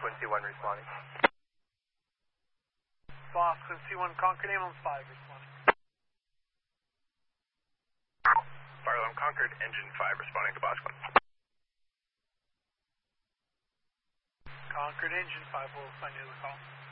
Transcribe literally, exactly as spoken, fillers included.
Quincy one responding. Boss, Quincy one, Concord ambulance five responding. Fire alarm Concord, engine five responding to Boss one. Concord engine five will find you the call.